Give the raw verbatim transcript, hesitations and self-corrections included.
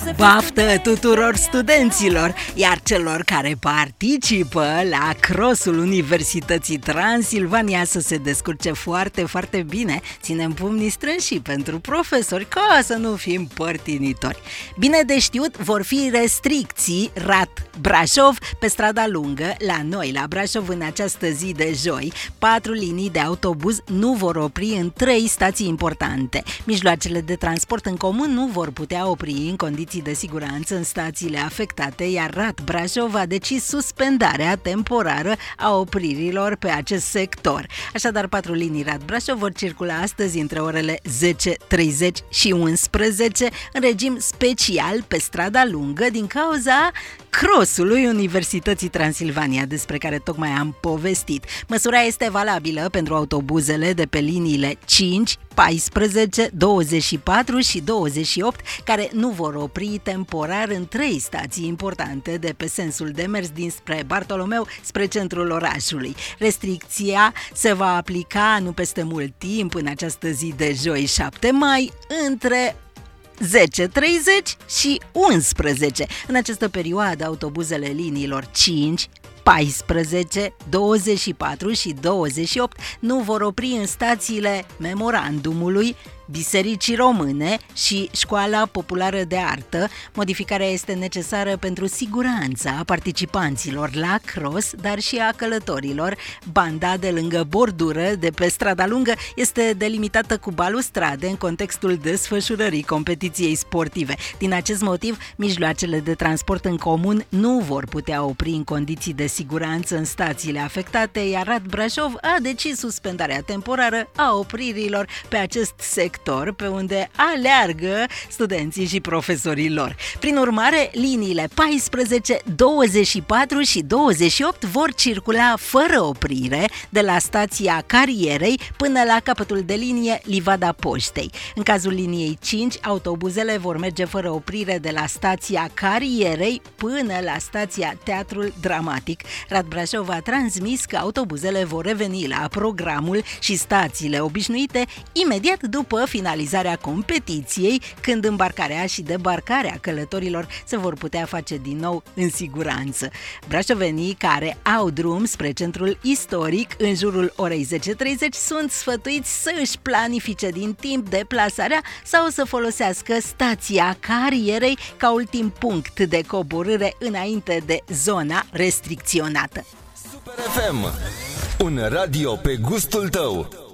Baftă tuturor studenților, iar celor care participă la crossul Universității Transilvania să se descurce foarte, foarte bine. Ținem pumnii strânși și pentru profesori, ca să nu fim părtinitori. Bine de știut, vor fi restricții Rat Brașov pe strada lungă la noi, la Brașov, în această zi de joi. Patru linii de autobuz nu vor opri în trei stații importante. Mijloacele de transport în comun nu vor putea opri în condiții de siguranță în stațiile afectate, iar Rat Brașov a decis suspendarea temporară a opririlor pe acest sector. Așadar, patru linii Rat Brașov vor circula astăzi între orele zece treizeci și unsprezece în regim special pe strada lungă din cauza crossului Universității Transilvania, despre care tocmai am povestit. Măsura este valabilă pentru autobuzele de pe liniile cinci, paisprezece, douăzeci și patru și douăzeci și opt, care nu vor opri temporar în trei stații importante de pe sensul de mers dinspre Bartolomeu spre centrul orașului. Restricția se va aplica nu peste mult timp, în această zi de joi șapte mai, între zece treizeci și unsprezece. În această perioadă, autobuzele liniilor cinci, paisprezece, douăzeci și patru și douăzeci și opt nu vor opri în stațiile Memorandumului, Bisericii Române și Școala Populară de Artă. Modificarea este necesară pentru siguranța participanților la cross, dar și a călătorilor. Banda de lângă bordură de pe strada lungă este delimitată cu balustrade în contextul desfășurării competiției sportive. Din acest motiv, mijloacele de transport în comun nu vor putea opri în condiții de siguranță în stațiile afectate, iar Rat Brașov a decis suspendarea temporară a opririlor pe acest sector, pe unde aleargă studenții și profesorii lor. Prin urmare, liniile paisprezece, douăzeci și patru și douăzeci și opt vor circula fără oprire de la stația Carierei până la capătul de linie Livada Poștei. În cazul liniei cinci, autobuzele vor merge fără oprire de la stația Carierei până la stația Teatrul Dramatic. Rat Brașov a transmis că autobuzele vor reveni la programul și stațiile obișnuite imediat după finalizarea competiției, când îmbarcarea și debarcarea călătorilor se vor putea face din nou în siguranță. Brașovenii care au drum spre centrul istoric în jurul orei zece treizeci sunt sfătuiți să își planifice din timp deplasarea sau să folosească stația Carierei ca ultim punct de coborâre înainte de zona restricționată. Super F M, un radio pe gustul tău.